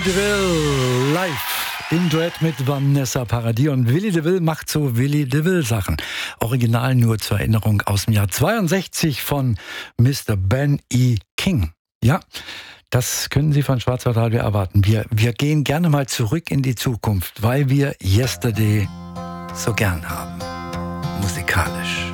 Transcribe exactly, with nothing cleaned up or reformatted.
DeVille live im Duett mit Vanessa Paradis, und Willy DeVille macht so Willy DeVille Sachen. Original nur zur Erinnerung aus dem Jahr zweiundsechzig von Mister Ben E. King. Ja, das können Sie von Schwarzwaldradio erwarten. Wir, wir gehen gerne mal zurück in die Zukunft, weil wir Yesterday so gern haben. Musikalisch.